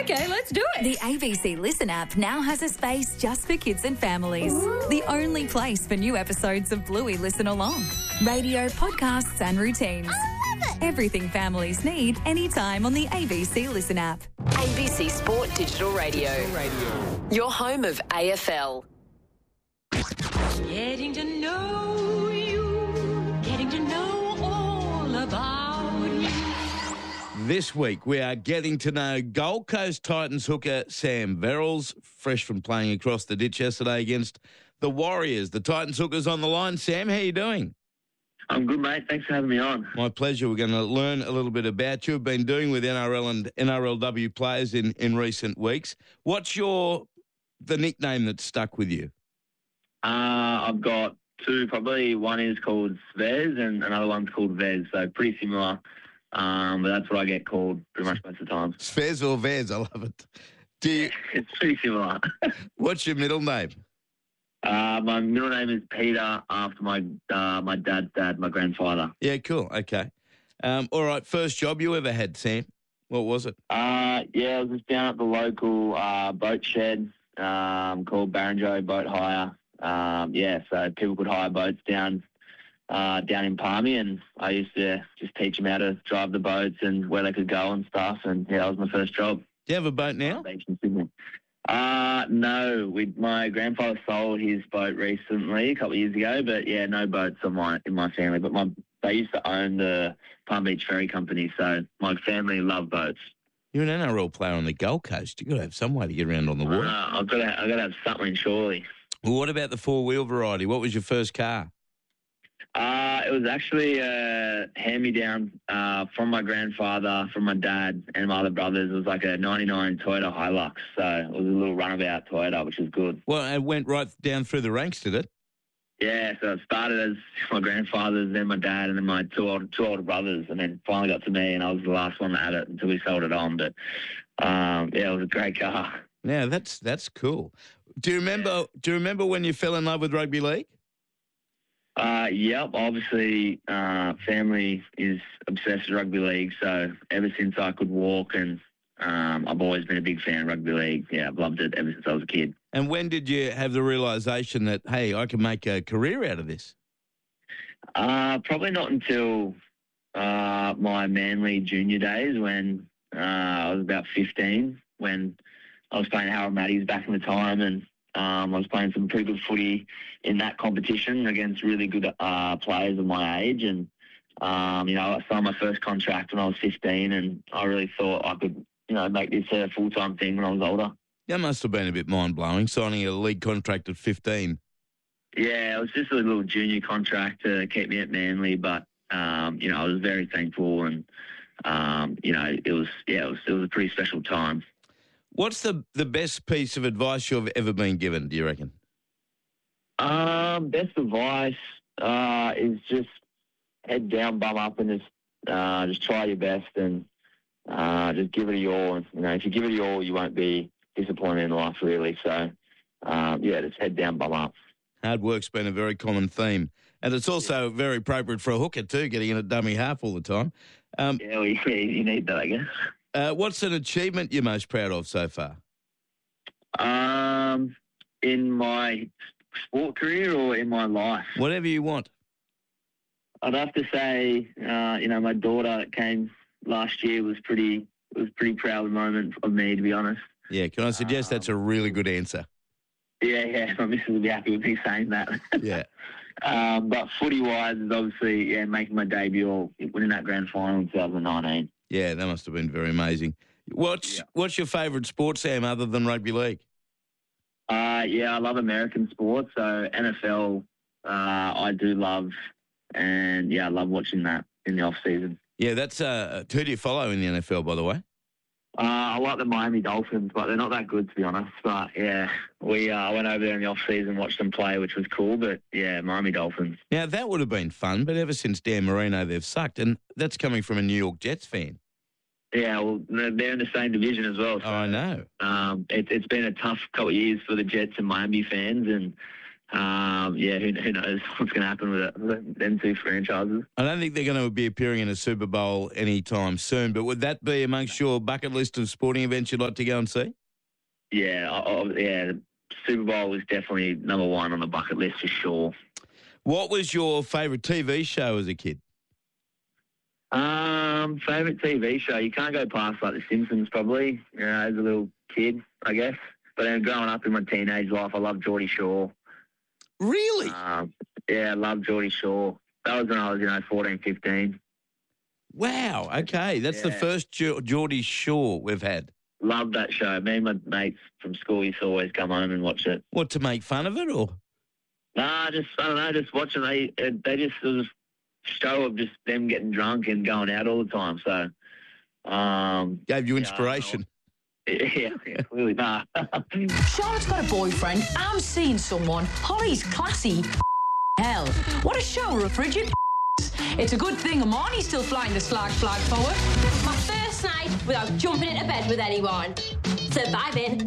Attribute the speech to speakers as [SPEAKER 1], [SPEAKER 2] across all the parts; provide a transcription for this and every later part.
[SPEAKER 1] Okay, let's do it.
[SPEAKER 2] The ABC Listen app now has a space just for kids and families. The only place for new episodes of Bluey Listen Along. Radio, podcasts and routines.
[SPEAKER 3] I love it.
[SPEAKER 2] Everything families need anytime on the ABC Listen app.
[SPEAKER 4] ABC Sport Digital Radio. Your home of AFL.
[SPEAKER 1] Getting to know you, getting to know all about you.
[SPEAKER 5] This week, we are getting to know Gold Coast Titans hooker Sam Verrills, fresh from playing across the ditch yesterday against the Warriors. The Titans hooker's on the line. Sam, how are you doing?
[SPEAKER 6] I'm good, mate. Thanks for having me on.
[SPEAKER 5] My pleasure. We're going to learn a little bit about you. You've been doing with NRL and NRLW players in recent weeks. What's the nickname that's stuck with you?
[SPEAKER 6] I've got two, probably. One is called Svez and another one's called Vez, so pretty similar. But that's what I get called pretty much most of the time.
[SPEAKER 5] Svez or Vez? I love it.
[SPEAKER 6] It's pretty similar.
[SPEAKER 5] What's your middle name?
[SPEAKER 6] My middle name is Peter, after my dad's dad, my grandfather.
[SPEAKER 5] Yeah, cool. Okay. All right, first job you ever had, Sam? What was it?
[SPEAKER 6] I was just down at the local boat shed called Barrenjoey Boat Hire. So people could hire boats down in Palmy, and I used to just teach them how to drive the boats and where they could go and stuff. And that was my first job.
[SPEAKER 5] Do you have a boat now?
[SPEAKER 6] Beach in Sydney. No. My grandfather sold his boat recently, a couple of years ago. But no boats in my family. But they used to own the Palm Beach Ferry Company, so my family love boats.
[SPEAKER 5] You're an NRL player on the Gold Coast. You've got to have some way to get around on the water.
[SPEAKER 6] I've got to have something, surely.
[SPEAKER 5] Well, what about the four-wheel variety? What was your first car?
[SPEAKER 6] It was actually a hand-me-down from my grandfather, from my dad, and my other brothers. It was like a 99 Toyota Hilux, so it was a little runabout Toyota, which was good.
[SPEAKER 5] Well, it went right down through the ranks, did it?
[SPEAKER 6] Yeah, so it started as my grandfather's, then my dad, and then my two older brothers, and then finally got to me, and I was the last one that had it until we sold it on. But, it was a great car.
[SPEAKER 5] Yeah, that's cool. Do you remember when you fell in love with rugby league?
[SPEAKER 6] Yep. Obviously, family is obsessed with rugby league, so ever since I could walk, and I've always been a big fan of rugby league. Yeah, I've loved it ever since I was a kid.
[SPEAKER 5] And when did you have the realisation that, hey, I can make a career out of this?
[SPEAKER 6] Probably not until my Manly junior days, when I was about 15, when I was playing Harold Matties back in the time, and I was playing some pretty good footy in that competition against really good players of my age. And, I signed my first contract when I was 15, and I really thought I could, make this a full-time thing when I was older.
[SPEAKER 5] That must have been a bit mind-blowing, signing a league contract at 15.
[SPEAKER 6] Yeah, it was just a little junior contract to keep me at Manly, but, I was very thankful, and, it was a pretty special time.
[SPEAKER 5] What's the best piece of advice you've ever been given, do you reckon?
[SPEAKER 6] Best advice is just head down, bum up, and just try your best, and just give it a all. If you give it a all, you won't be disappointed in life, really. So, just head down, bum up.
[SPEAKER 5] Hard work's been a very common theme. And it's also very appropriate for a hooker too, getting in a dummy half all the time.
[SPEAKER 6] You need that, I guess.
[SPEAKER 5] What's an achievement you're most proud of so far?
[SPEAKER 6] In my sport career or in my life?
[SPEAKER 5] Whatever you want.
[SPEAKER 6] I'd have to say, my daughter that came last year was pretty proud moment of me, to be honest.
[SPEAKER 5] Yeah, can I suggest that's a really good answer?
[SPEAKER 6] Yeah, my missus will be happy with me saying that.
[SPEAKER 5] Yeah.
[SPEAKER 6] But footy-wise is obviously, making my debut or winning that grand final in 2019.
[SPEAKER 5] Yeah, that must have been very amazing. What's your favourite sport, Sam, other than rugby league?
[SPEAKER 6] I love American sports, so NFL I do love, and I love watching that in the off-season.
[SPEAKER 5] Yeah, that's who do you follow in the NFL, by the way?
[SPEAKER 6] I like the Miami Dolphins, but they're not that good, to be honest. But, we went over there in the off-season, watched them play, which was cool. But, Miami Dolphins.
[SPEAKER 5] Now, that would have been fun, but ever since Dan Marino, they've sucked. And that's coming from a New York Jets fan.
[SPEAKER 6] Yeah, well, they're in the same division as well. So,
[SPEAKER 5] I know.
[SPEAKER 6] It's been a tough couple of years for the Jets and Miami fans. And, who knows what's going to happen with them two franchises.
[SPEAKER 5] I don't think they're going to be appearing in a Super Bowl anytime soon, but would that be amongst your bucket list of sporting events you'd like to go and see?
[SPEAKER 6] Yeah, the Super Bowl was definitely number one on the bucket list for sure.
[SPEAKER 5] What was your favourite TV show as a kid?
[SPEAKER 6] Favourite TV show? You can't go past like The Simpsons probably, as a little kid, I guess. But then growing up in my teenage life, I loved Geordie Shore.
[SPEAKER 5] Really?
[SPEAKER 6] I love Geordie Shore. That was when I was, 14, 15.
[SPEAKER 5] Wow, okay. That's the first Geordie Shore we've had.
[SPEAKER 6] Love that show. Me and my mates from school used to always come home and watch it.
[SPEAKER 5] What, to make fun of it or?
[SPEAKER 6] Nah, just watching. They just it was a show of just them getting drunk and going out all the time. So,
[SPEAKER 5] gave you inspiration.
[SPEAKER 6] Yeah, clearly. Nah.
[SPEAKER 3] Charlotte's got a boyfriend. I'm seeing someone. Holly's classy. Hell, what a shower of frigid. It's a good thing Amani's still flying the slag flag forward.
[SPEAKER 7] My first night without jumping into bed with anyone. Surviving.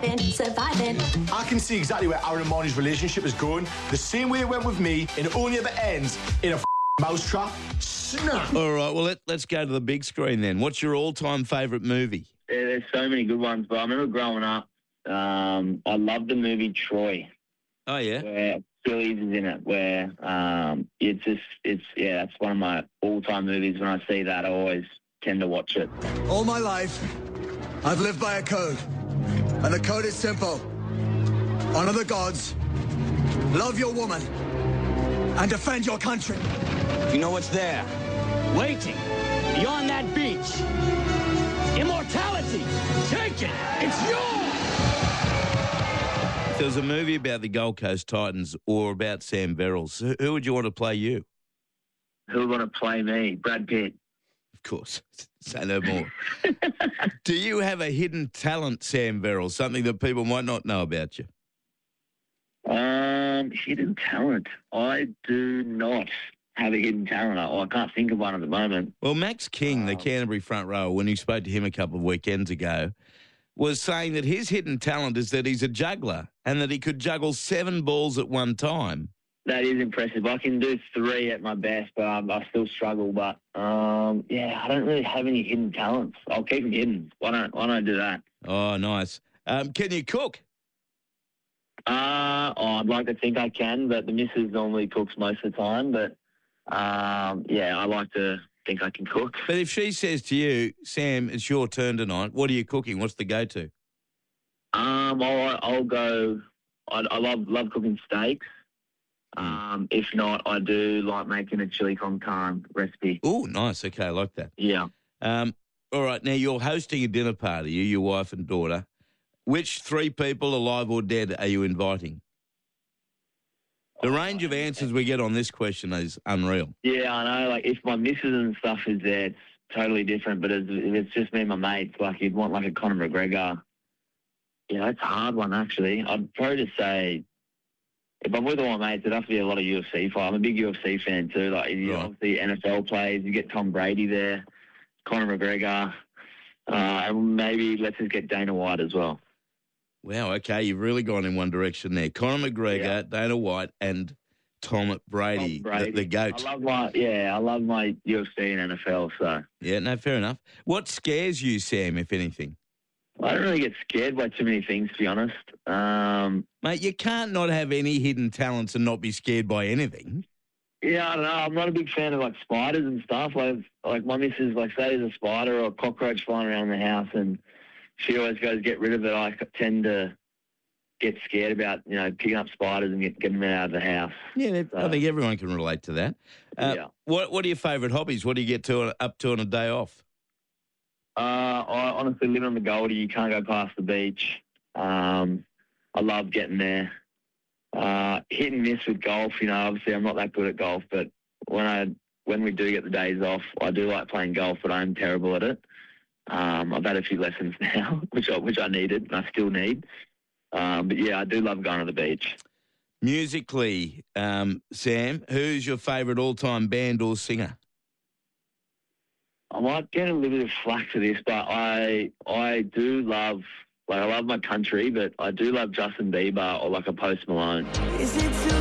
[SPEAKER 8] I can see exactly where Aaron and Marnie's relationship is going. The same way it went with me, and it only ever ends in a mousetrap. Snap.
[SPEAKER 5] All right, well, let's go to the big screen then. What's your all-time favourite movie?
[SPEAKER 6] Yeah, there's so many good ones, but I remember growing up, I loved the movie Troy.
[SPEAKER 5] Oh, yeah?
[SPEAKER 6] Where Phillies is in it, where that's one of my all-time movies. When I see that, I always tend to watch it.
[SPEAKER 9] All my life, I've lived by a code. And the code is simple. Honor the gods, love your woman, and defend your country.
[SPEAKER 10] You know what's there? Waiting beyond that beach. Immortality. Take it. It's yours.
[SPEAKER 5] If there was a movie about the Gold Coast Titans or about Sam Verrills, who would you want to play you?
[SPEAKER 6] Who would want to play me? Brad Pitt.
[SPEAKER 5] Of course. Say no more. Do you have a hidden talent, Sam Verrills, something that people might not know about you?
[SPEAKER 6] Hidden talent? I do not have a hidden talent. I can't think of one at the moment.
[SPEAKER 5] Well, Max King, the Canterbury front row, when you spoke to him a couple of weekends ago, was saying that his hidden talent is that he's a juggler and that he could juggle 7 balls at one time.
[SPEAKER 6] That is impressive. I can do 3 at my best, but I still struggle. But, I don't really have any hidden talents. I'll keep them hidden. Why don't I do that?
[SPEAKER 5] Oh, nice. Can you cook?
[SPEAKER 6] I'd like to think I can, but the missus normally cooks most of the time. But, I like to think I can cook.
[SPEAKER 5] But if she says to you, Sam, it's your turn tonight, what are you cooking? What's the go-to?
[SPEAKER 6] I'll go. I love cooking steaks. If not, I do like making a chili con carne recipe.
[SPEAKER 5] Oh, nice. Okay, I like that.
[SPEAKER 6] Yeah.
[SPEAKER 5] All right, now you're hosting a dinner party, you, your wife and daughter. Which 3 people, alive or dead, are you inviting? The range of answers we get on this question is unreal.
[SPEAKER 6] Yeah, I know. Like, if my missus and stuff is there, it's totally different. But if it's just me and my mates, like, you'd want, like, a Conor McGregor. Yeah, that's a hard one, actually. I'd probably just say, if I'm with all my mates, it'd have to be a lot of UFC fight. I'm a big UFC fan, too. Like, obviously, NFL players, you get Tom Brady there, Conor McGregor, and maybe let's just get Dana White as well.
[SPEAKER 5] Wow, okay, you've really gone in one direction there. Conor McGregor, Dana White, and Tom Brady, the GOAT.
[SPEAKER 6] I love my UFC and NFL, so.
[SPEAKER 5] Yeah, no, fair enough. What scares you, Sam, if anything?
[SPEAKER 6] I don't really get scared by too many things, to be honest.
[SPEAKER 5] Mate, you can't not have any hidden talents and not be scared by anything.
[SPEAKER 6] Yeah, I don't know. I'm not a big fan of, like, spiders and stuff. Like my missus, like, say there's a spider or a cockroach flying around the house and she always goes, get rid of it. I tend to get scared about, picking up spiders and getting them out of the house.
[SPEAKER 5] Yeah, so, I think everyone can relate to that. What are your favourite hobbies? What do you get up to on a day off?
[SPEAKER 6] I honestly live on the Goldie. You can't go past the beach. I love getting there. Hit and miss with golf. Obviously I'm not that good at golf, but when we do get the days off, I do like playing golf, but I'm terrible at it. I've had a few lessons now, which I needed and I still need. But yeah, I do love going to the beach.
[SPEAKER 5] Musically, Sam, who's your favourite all-time band or singer?
[SPEAKER 6] I might get a little bit of flack for this, but I do love Like, I love my country, but I do love Justin Bieber or like a Post Malone.